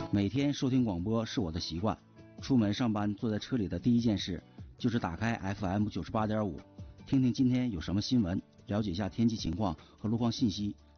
每天收听广播是我的习惯，出门上班坐在车里的第一件事就是打开 FM 98.5，听听今天有什么新闻，了解一下天气情况和路况信息，